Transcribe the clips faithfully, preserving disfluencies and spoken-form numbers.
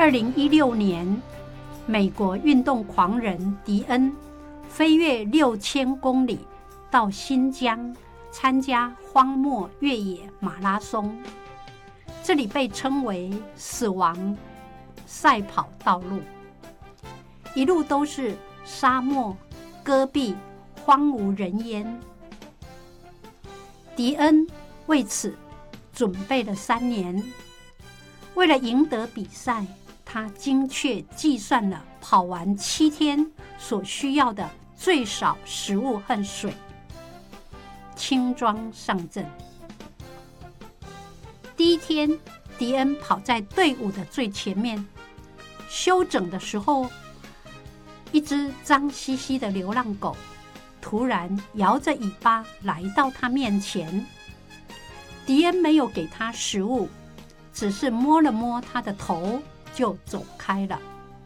二零一六年，美国运动狂人迪恩飞越六千公里到新疆参加荒漠越野马拉松，这里被称为死亡赛跑道路，一路都是沙漠、戈壁、荒无人烟。迪恩为此准备了三年，为了赢得比赛，他精确计算了跑完七天所需要的最少食物和水，轻装上阵。第一天，迪恩跑在队伍的最前面，休整的时候，一只脏兮兮的流浪狗突然摇着尾巴来到他面前。迪恩没有给他食物，只是摸了摸他的头就走开了。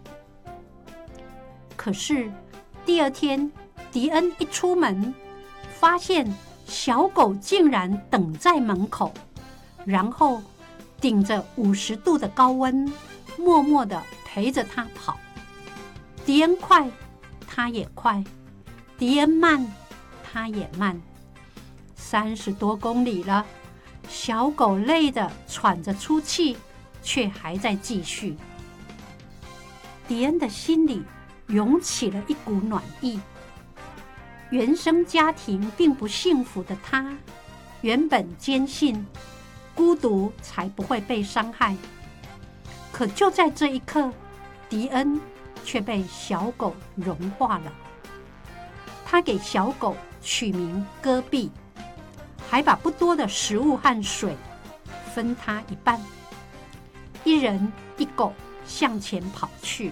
可是第二天，迪恩一出门，发现小狗竟然等在门口，然后顶着五十度的高温，默默地陪着他跑。迪恩快，他也快；迪恩慢，他也慢。三十多公里了，小狗累得喘着粗气，却还在继续。迪恩的心里涌起了一股暖意。原生家庭并不幸福的他，原本坚信孤独才不会被伤害。可就在这一刻，迪恩却被小狗融化了。他给小狗取名戈壁，还把不多的食物和水分他一半，一人一狗向前跑去。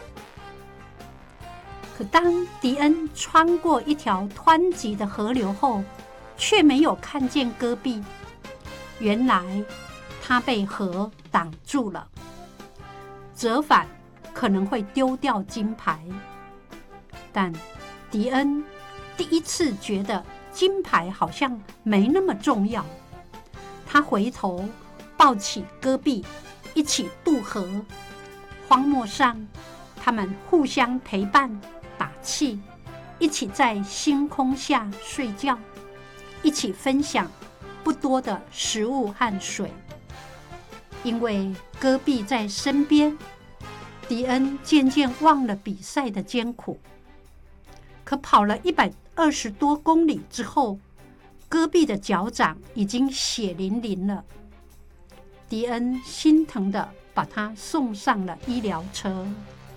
可当迪恩穿过一条湍急的河流后，却没有看见戈壁。原来他被河挡住了，折返可能会丢掉金牌。但迪恩第一次觉得金牌好像没那么重要。他回头抱起戈壁，一起渡河。荒漠上，他们互相陪伴打气，一起在星空下睡觉，一起分享不多的食物和水。因为戈壁在身边，迪恩渐渐忘了比赛的艰苦。可跑了一百二十多公里之后，戈壁的脚掌已经血淋淋了。迪恩心疼地把他送上了医疗车。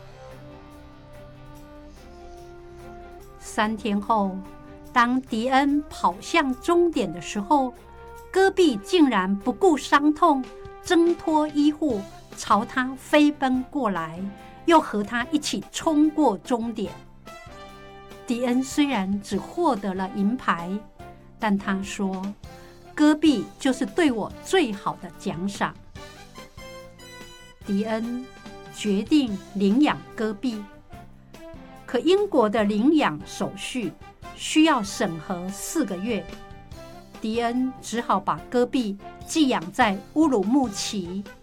三天后，当迪恩跑向终点的时候，戈壁竟然不顾伤痛，挣脱医护，朝他飞奔过来，又和他一起冲过终点。迪恩虽然只获得了银牌，但他说，戈壁就是对我最好的奖赏。迪恩决定领养戈壁，可英国的领养手续需要审核四个月，迪恩只好把戈壁寄养在乌鲁木齐